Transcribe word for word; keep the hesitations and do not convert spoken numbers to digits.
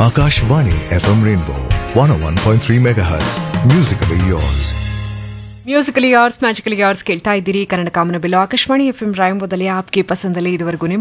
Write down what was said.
Akashvani F M Rainbow one oh one point three megahertz. Musically yours. Musically ಯಾರ್ಸ್ magically ಯಾರ್ಸ್ ಕೇಳ್ತಾ ಇದ್ದೀರಿ ಕನ್ನಡ ಕಾಮನಬಿಲ್ಲು Akashvani F M ರಾಯಂಬೋದಲ್ಲಿ ಆಪ್ಗೆ ಪಸಂದಲ್ಲಿ ಇದುವರೆಗೂ